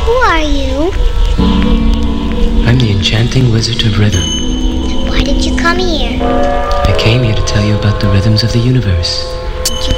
Who are you? I'm the enchanting wizard of rhythm. Why did you come here? I came here to tell you about the rhythms of the universe.